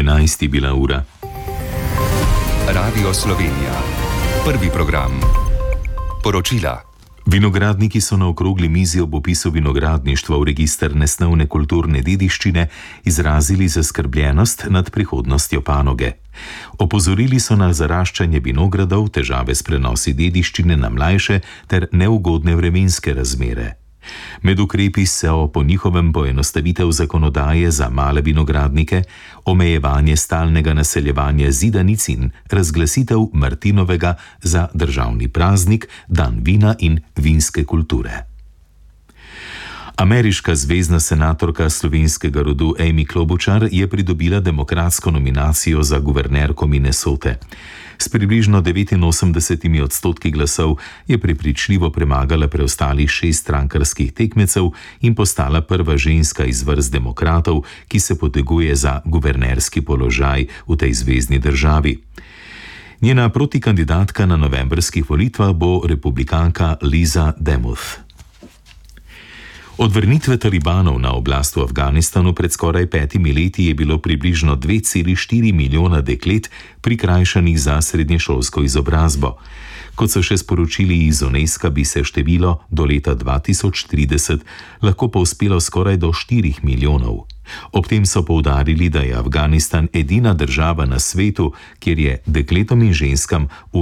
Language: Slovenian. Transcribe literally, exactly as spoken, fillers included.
enajst je bila ura. Radio Slovenija. Prvi program. Poročila. Vinogradniki so na okrogli mizi ob opisu vinogradništva v register nesnovne kulturne dediščine izrazili zaskrbljenost nad prihodnostjo panoge. Opozorili so na zaraščanje vinogradov, težave s prenosi dediščine na mlajše ter neugodne vremenske razmere. Med ukrepi so po njihovem poenostavitev zakonodaje za male vinogradnike, omejevanje stalnega naseljevanja zidanic in razglasitev martinovega za državni praznik, dan vina in vinske kulture. Ameriška zvezna senatorka slovenskega rodu Amy Klobučar je pridobila demokratsko nominacijo za guvernerko Minnesote. S približno devetinosemdeset odstotki glasov je prepričljivo premagala preostalih šest strankarskih tekmecev in postala prva ženska iz vrst demokratov, ki se poteguje za guvernerski položaj v tej zvezni državi. Njena protikandidatka na novembrskih volitvah bo republikanka Liza Demuth. Od vrnitve talibanov na oblast v Afganistanu pred skoraj petimi leti je bilo približno dve celi štiri milijona deklet prikrajšanih za srednješolsko izobrazbo. Kot so še sporočili iz UNESCO, bi se število do leta dva tisoč trideset lahko povzpelo skoraj do štirih milijonov. Ob tem so poudarili, da je Afganistan edina država na svetu, kjer je dekletom in ženskam v